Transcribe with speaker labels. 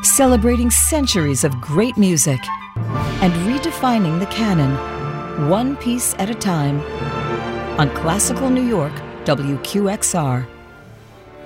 Speaker 1: celebrating centuries of great music and redefining the canon, one piece at a time, on Classical New York, WQXR.